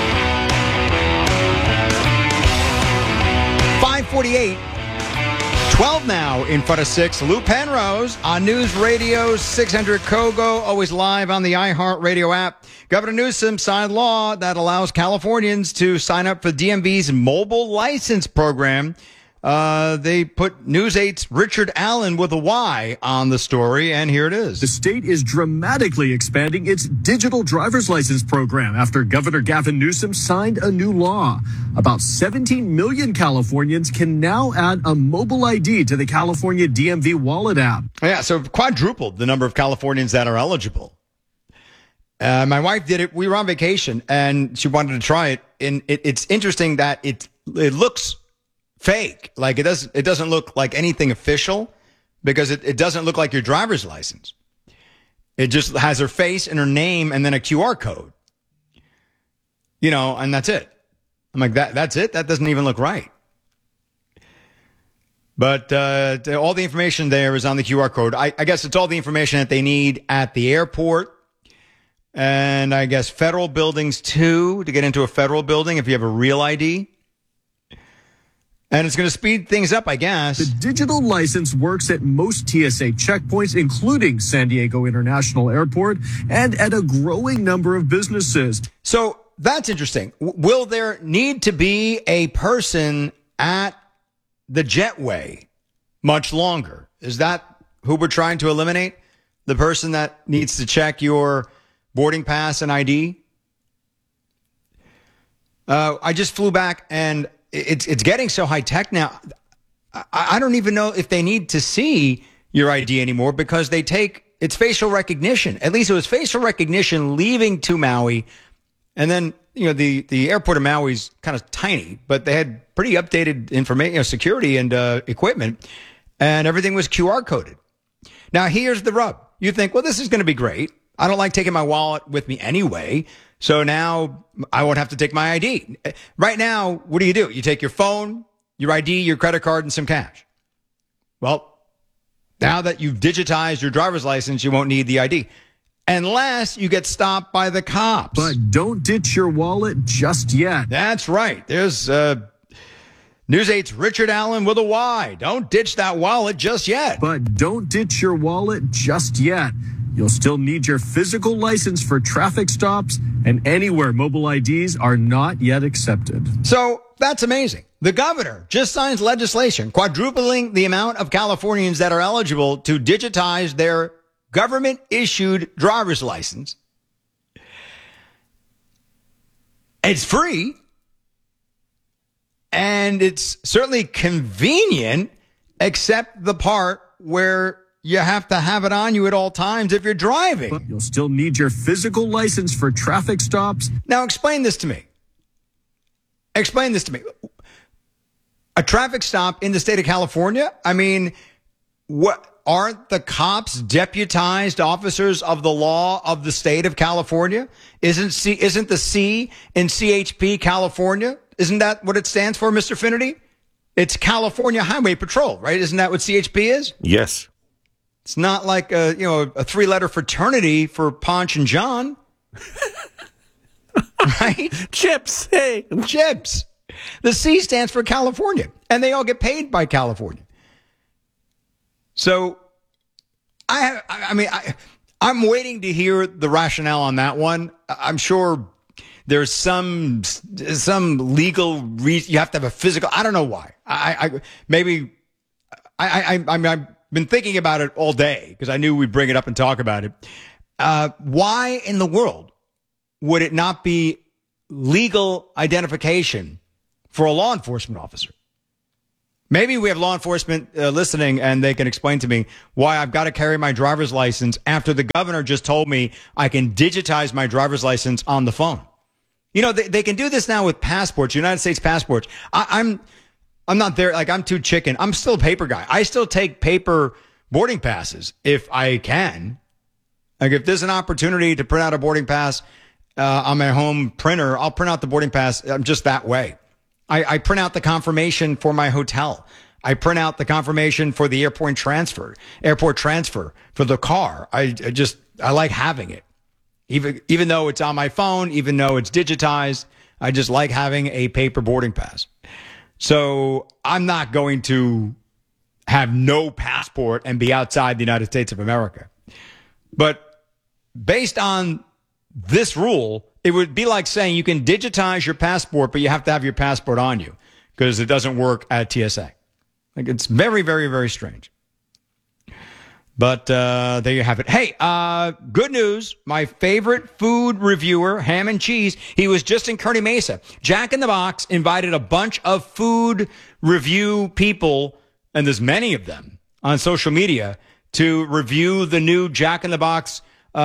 5:48, 12 now in front of 6. Lou Penrose on News Radio 600 Kogo, always live on the iHeartRadio app. Governor Newsom signed law that allows Californians to sign up for DMV's mobile license program. They put News 8's Richard Allen with a Y on the story, and here it is. The state is dramatically expanding its digital driver's license program after Governor Gavin Newsom signed a new law. About 17 million Californians can now add a mobile ID to the California DMV Wallet app. Yeah, so quadrupled the number of Californians that are eligible. My wife did it. We were on vacation, and she wanted to try it. And it's interesting that it looks fake. Like it doesn't look like anything official because it doesn't look like your driver's license. It just has her face and her name and then a QR code. You know, and that's it. I'm like, that's it? That doesn't even look right. But all the information there is on the QR code. I guess it's all the information that they need at the airport. And I guess federal buildings too, to get into a federal building if you have a real ID. And it's going to speed things up, I guess. The digital license works at most TSA checkpoints, including San Diego International Airport, and at a growing number of businesses. So that's interesting. Will there need to be a person at the jetway much longer? Is that who we're trying to eliminate? The person that needs to check your boarding pass and ID? I just flew back, and it's getting so high tech now. I don't even know if they need to see your ID anymore because it's facial recognition. At least it was facial recognition leaving to Maui. And then, you know, the airport of Maui is kind of tiny, but they had pretty updated information, security and equipment, and everything was QR coded. Now, here's the rub. You think, well, this is going to be great. I don't like taking my wallet with me anyway. So now I won't have to take my ID. Right now, what do? You take your phone, your ID, your credit card, and some cash. Well, now that you've digitized your driver's license, you won't need the ID. Unless you get stopped by the cops. But don't ditch your wallet just yet. That's right. There's News 8's Richard Allen with a Y. Don't ditch that wallet just yet. But don't ditch your wallet just yet. You'll still need your physical license for traffic stops and anywhere mobile IDs are not yet accepted. So that's amazing. The governor just signs legislation quadrupling the amount of Californians that are eligible to digitize their government-issued driver's license. It's free, and it's certainly convenient, except the part where you have to have it on you at all times if you're driving. But you'll still need your physical license for traffic stops. Now, explain this to me. A traffic stop in the state of California? I mean, what aren't the cops deputized officers of the law of the state of California? Isn't the C in CHP California? Isn't that what it stands for, Mr. Finnerty? It's California Highway Patrol, right? Isn't that what CHP is? Yes. It's not like a 3-letter fraternity for Ponch and John. Right? Chips. Hey. Chips. The C stands for California, and they all get paid by California. So I'm waiting to hear the rationale on that one. I'm sure there's some legal reason you have to have a physical. I don't know why. I've been thinking about it all day because I knew we'd bring it up and talk about it. Why in the world would it not be legal identification for a law enforcement officer? Maybe we have law enforcement listening and they can explain to me why I've got to carry my driver's license after the governor just told me I can digitize my driver's license on the phone. You know, they can do this now with passports, United States passports. I'm not there. Like, I'm too chicken. I'm still a paper guy. I still take paper boarding passes if I can. Like, if there's an opportunity to print out a boarding pass on my home printer, I'll print out the boarding pass. I'm just that way. I print out the confirmation for my hotel. I print out the confirmation for the airport transfer for the car. I like having it. Even though it's on my phone, even though it's digitized, I just like having a paper boarding pass. So I'm not going to have no passport and be outside the United States of America. But based on this rule, it would be like saying you can digitize your passport, but you have to have your passport on you because it doesn't work at TSA. Like, it's very, very, very strange. But there you have it. Hey, good news. My favorite food reviewer, Ham and Cheese, he was just in Kearny Mesa. Jack in the Box invited a bunch of food review people, and there's many of them on social media, to review the new Jack in the Box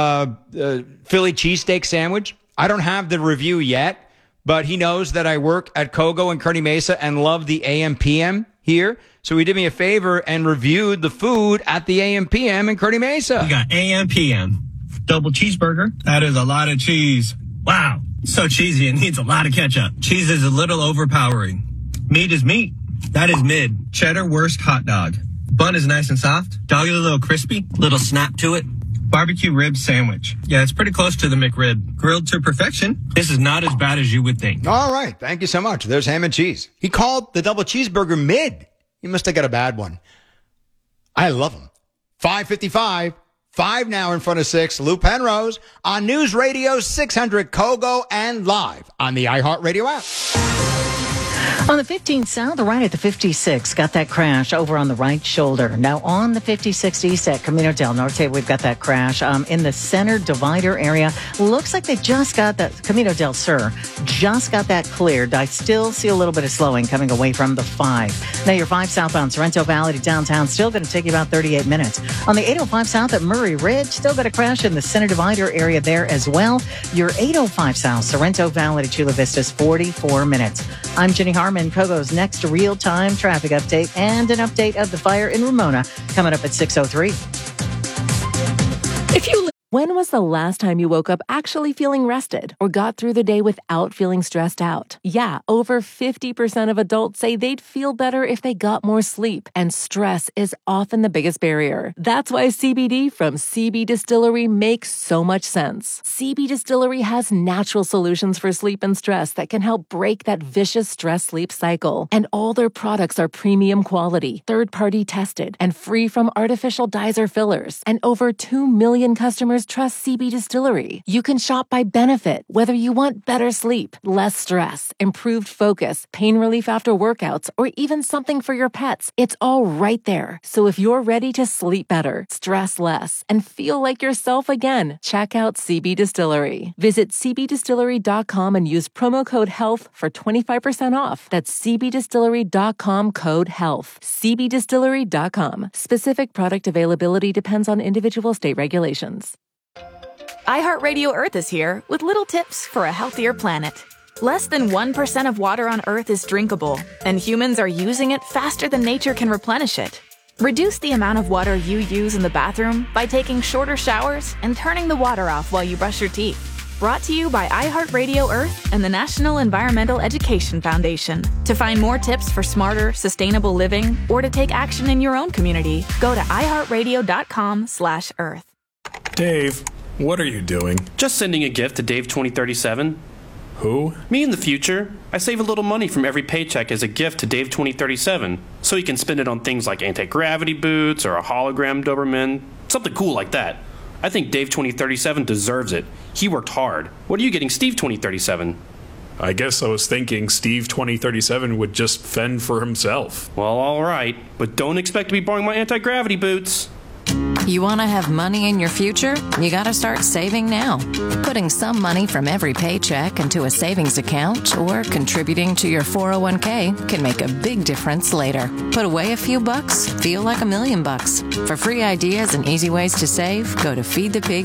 Philly cheesesteak sandwich. I don't have the review yet, but he knows that I work at Kogo in Kearny Mesa and love the AM/PM here. So he did me a favor and reviewed the food at the AM/PM in Kearny Mesa. We got AM/PM double cheeseburger. That is a lot of cheese. Wow. So cheesy. It needs a lot of ketchup. Cheese is a little overpowering. Meat is meat. That is mid. Cheddar wurst hot dog. Bun is nice and soft. Dog is a little crispy. Little snap to it. Barbecue rib sandwich. Yeah, it's pretty close to the McRib. Grilled to perfection. This is not as bad as you would think. All right. Thank you so much. There's Ham and Cheese. He called the double cheeseburger mid. He must have got a bad one. I love him. 5:55. 5 now in front of 6. Lou Penrose on News Radio 600 Kogo and live on the iHeartRadio app. On the 15 South, right at the 56, got that crash over on the right shoulder. Now on the 56 East at Camino del Norte, we've got that crash in the center divider area. Looks like they just got that, Camino del Sur, just got that cleared. I still see a little bit of slowing coming away from the 5. Now your 5 southbound Sorrento Valley to downtown, still going to take you about 38 minutes. On the 805 South at Murray Ridge, still got a crash in the center divider area there as well. Your 805 South Sorrento Valley to Chula Vista's 44 minutes. I'm Jenny Harmon. Kogo's next real-time traffic update and an update of the fire in Ramona coming up at 6:03. When was the last time you woke up actually feeling rested or got through the day without feeling stressed out? Yeah, over 50% of adults say they'd feel better if they got more sleep, and stress is often the biggest barrier. That's why CBD from CB Distillery makes so much sense. CB Distillery has natural solutions for sleep and stress that can help break that vicious stress-sleep cycle. And all their products are premium quality, third-party tested, and free from artificial dyes or fillers. And over 2 million customers trust CB Distillery. You can shop by benefit, whether you want better sleep, less stress, improved focus, pain relief after workouts, or even something for your pets. It's all right there. So if you're ready to sleep better, stress less, and feel like yourself again, check out CB Distillery. Visit cbdistillery.com and use promo code HEALTH for 25% off. That's cbdistillery.com code HEALTH. cbdistillery.com. Specific product availability depends on individual state regulations. iHeartRadio Earth is here with little tips for a healthier planet. Less than 1% of water on Earth is drinkable, and humans are using it faster than nature can replenish it. Reduce the amount of water you use in the bathroom by taking shorter showers and turning the water off while you brush your teeth. Brought to you by iHeartRadio Earth and the National Environmental Education Foundation. To find more tips for smarter, sustainable living, or to take action in your own community, go to iHeartRadio.com/Earth. Dave, what are you doing? Just sending a gift to Dave 2037. Who? Me in the future. I save a little money from every paycheck as a gift to Dave 2037, so he can spend it on things like anti-gravity boots or a hologram Doberman, something cool like that. I think Dave 2037 deserves it. He worked hard. What are you getting Steve 2037? I guess I was thinking Steve 2037 would just fend for himself. Well, all right, but don't expect to be borrowing my anti-gravity boots. You want to have money in your future? You got to start saving now. Putting some money from every paycheck into a savings account or contributing to your 401k can make a big difference later. Put away a few bucks, feel like $1 million. For free ideas and easy ways to save, go to feedthepig.